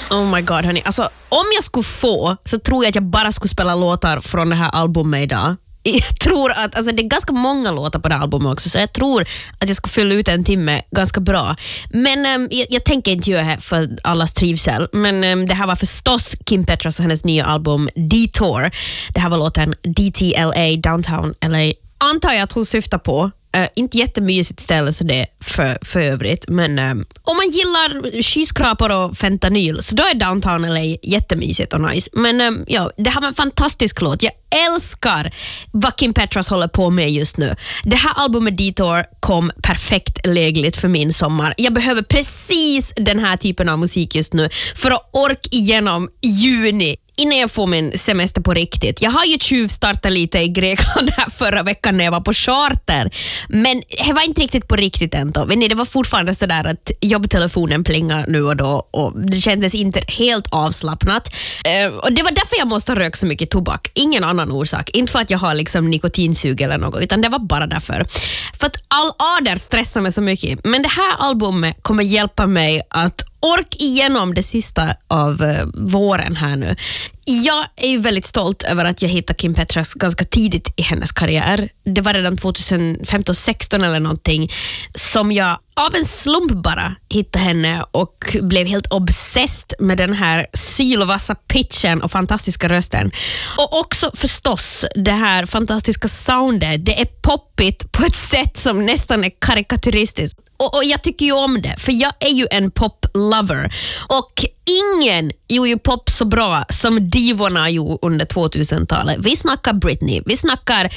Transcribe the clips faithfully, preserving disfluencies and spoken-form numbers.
Oh my god, hörni. Alltså, om jag skulle få så tror jag att jag bara skulle spela låtar från det här albumet idag. Jag tror att, alltså det är ganska många låtar på det här albumet också, så jag tror att jag ska fylla ut en timme ganska bra. Men um, jag, jag tänker inte göra det för allas trivsel. Men um, det här var förstås Kim Petras och hennes nya album Detour. Det här var låten D T L A, Downtown L A. Antar jag att hon syftar på. Uh, inte jättemysigt ställe så det för, för övrigt, men um, om man gillar skyskrapor och fentanyl så då är Downtown L A jättemysigt och nice. Men um, ja, det här var en fantastisk låt. Jag älskar vad Kim Petras håller på med just nu. Det här albumet Detour kom perfekt lägligt för min sommar. Jag behöver precis den här typen av musik just nu för att orka igenom juni innan jag får min semester på riktigt. Jag har ju tjuvstartat lite i Grekland här förra veckan när jag var på charter. Men det var inte riktigt på riktigt ändå. Men det var fortfarande sådär att jobbtelefonen plingar nu och då. Och det kändes inte helt avslappnat. Uh, och det var därför jag måste röka så mycket tobak. Ingen annan orsak. Inte för att jag har liksom nikotinsug eller något. Utan det var bara därför. För att all ader stressar mig så mycket. Men det här albumet kommer hjälpa mig att ork igenom det sista av uh, våren här nu. Jag är ju väldigt stolt över att jag hittade Kim Petras ganska tidigt i hennes karriär. Det var redan tjugohundrafemton sexton eller någonting som jag av en slump bara hittade henne och blev helt obsessed med den här sylvassa pitchen och fantastiska rösten. Och också förstås det här fantastiska soundet. Det är poppigt på ett sätt som nästan är karikatyristiskt. Och, och jag tycker ju om det, för jag är ju en pop-lover. Och ingen gjorde ju pop så bra som divorna gjorde under tvåtusentalet. Vi snackar Britney, vi snackar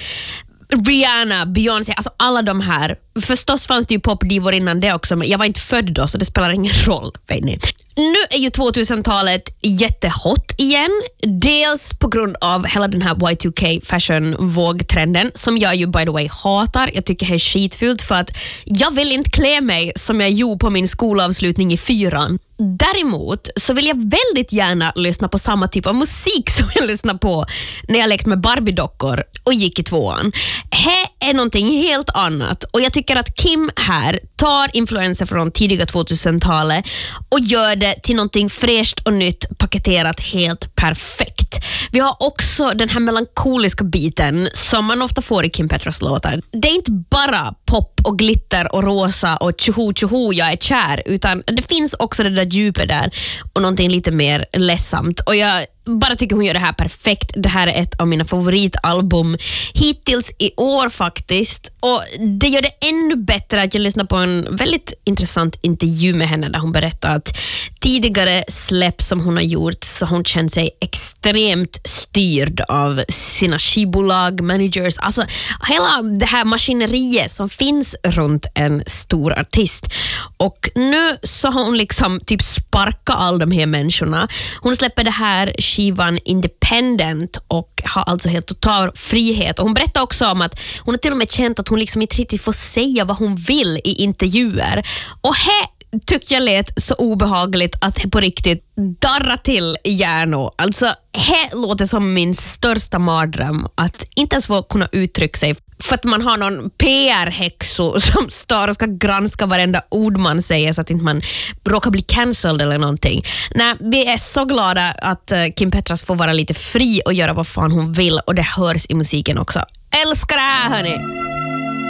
Rihanna, Beyoncé, alltså alla de här. Förstås fanns det ju popdivor innan det också, men jag var inte född då så det spelar ingen roll, vet ni. Nu är ju tvåtusentalet jättehot igen. Dels på grund av hela den här Y two K fashion-vågtrenden som jag ju by the way hatar. Jag tycker det är skitfult för att jag vill inte klä mig som jag gjorde på min skolavslutning i fyran. Däremot så vill jag väldigt gärna lyssna på samma typ av musik som jag lyssnade på när jag lekte med Barbie-dockor och gick i tvåan. Det är någonting helt annat och jag tycker att Kim här tar influenser från tidiga tvåtusentalet och gör det till någonting fräscht och nytt paketerat helt perfekt. Vi har också den här melankoliska biten som man ofta får i Kim Petras låtar. Det är inte bara pop och glitter och rosa och tjoho tjoho jag är kär, utan det finns också det där djupet där och någonting lite mer ledsamt. Och jag bara tycker hon gör det här perfekt. Det här är ett av mina favoritalbum hittills i år faktiskt. Och det gör det ännu bättre att jag lyssnar på en väldigt intressant intervju med henne där hon berättar att tidigare släpp som hon har gjort så hon känner sig extremt styrd av sina skivbolag, managers, alltså hela det här maskineriet som finns runt en stor artist. Och nu så har hon liksom typ sparkat all de här människorna. Hon släpper det här skivan independent och har alltså helt total frihet. Och hon berättar också om att hon har till och med känt att hon liksom inte riktigt får säga vad hon vill i intervjuer. Och här tyckte jag lät så obehagligt att på riktigt darra till hjärnor. Alltså, här låter som min största mardröm att inte ens få kunna uttrycka sig för att man har någon P R-häxo som står och ska granska varenda ord man säger så att inte man råkar bli cancelled eller någonting. Nej, vi är så glada att Kim Petras får vara lite fri och göra vad fan hon vill och det hörs i musiken också. Älskar det här, hörni!